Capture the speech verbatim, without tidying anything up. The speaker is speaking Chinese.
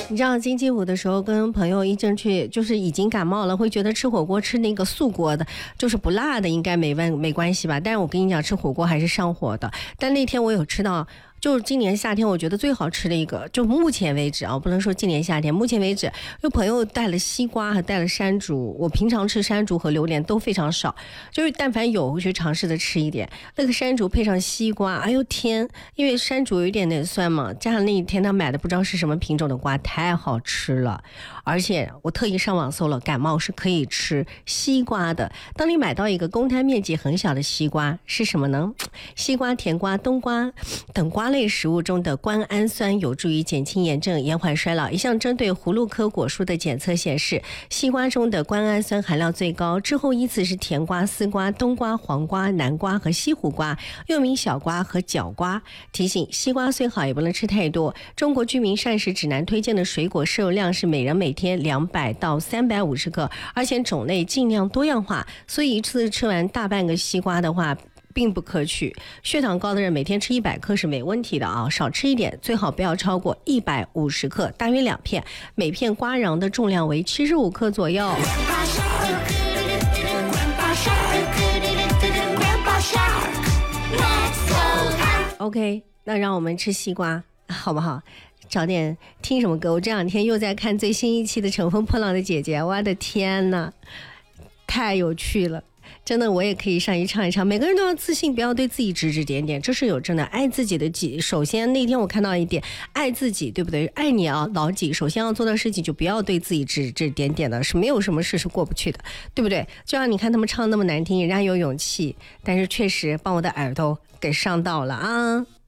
你知道星期五的时候跟朋友一正去，就是已经感冒了，会觉得吃火锅吃那个素锅的，就是不辣的，应该没问没关系吧？但是我跟你讲，吃火锅还是上火的。但那天我有吃到。就是今年夏天我觉得最好吃的一个，就目前为止啊，不能说今年夏天，目前为止有朋友带了西瓜还带了山竹，我平常吃山竹和榴莲都非常少，就是但凡有我去尝试的吃一点，那个山竹配上西瓜，哎呦天，因为山竹有一点点酸嘛，加上那一天他买的不知道是什么品种的瓜，太好吃了。而且我特意上网搜了，感冒是可以吃西瓜的。当你买到一个公摊面积很小的西瓜，是什么呢？西瓜、甜瓜、冬瓜等瓜类食物中的官氨酸有助于减轻炎症、延缓衰老。一项针对葫芦科果树的检测显示，西瓜中的官氨酸含量最高，之后依次是甜瓜、丝瓜、冬瓜、黄瓜、南瓜和西湖瓜，又名小瓜和角瓜。提醒：西瓜虽好，也不能吃太多。中国居民膳食指南推荐的水果摄入量是每人每天两百到三百五十克，而且种类尽量多样化，所以一次吃完大半个西瓜的话并不可取。血糖高的人每天吃一百克是没问题的啊，少吃一点，最好不要超过一百五十克，大约两片，每片瓜瓤的重量为七十五克左右。OK， 那让我们吃西瓜好不好？找点听什么歌？我这两天又在看最新一期的《乘风破浪的姐姐》，我的天哪，太有趣了！真的，我也可以上去唱一唱。每个人都要自信，不要对自己指指点点，这是有真的爱自己的己。首先那天我看到一点，爱自己，对不对？爱你啊，老几，首先要做的事情就不要对自己指指点点的，是没有什么事是过不去的，对不对？就像你看他们唱那么难听，人家有勇气，但是确实帮我的耳朵给伤到了啊。